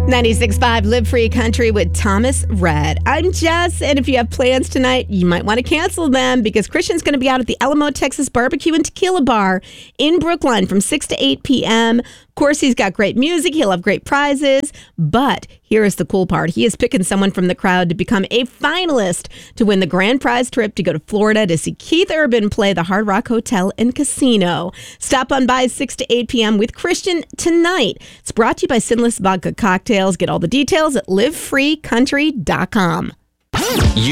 96.5 Live Free Country with Thomas Rhett. I'm Jess, and if you have plans tonight, you might want to cancel them because Christian's going to be out at the Alamo, Texas Barbecue and Tequila Bar in Brookline from 6 to 8 p.m. Of course, he's got great music. He'll have great prizes. But here is the cool part. He is picking someone from the crowd to become a finalist to win the grand prize trip to go to Florida to see Keith Urban play the Hard Rock Hotel and Casino. Stop on by 6 to 8 p.m. with Christian tonight. It's brought to you by Sinless Vodka Cocktails. Get all the details at livefreecountry.com.